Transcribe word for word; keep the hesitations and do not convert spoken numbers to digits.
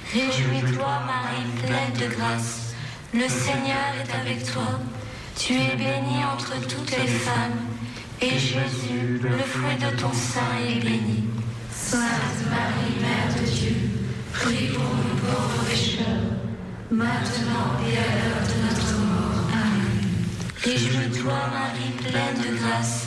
Réjouis-toi, Marie, pleine de grâce. Le Seigneur est avec toi. Tu es bénie entre toutes les femmes. Et Jésus, le fruit de ton sein, est béni. Sainte Marie, Mère de Dieu, prie pour nous pauvres pécheurs, maintenant et à l'heure de notre mort. Amen. Réjouis-toi, Marie, pleine de grâce.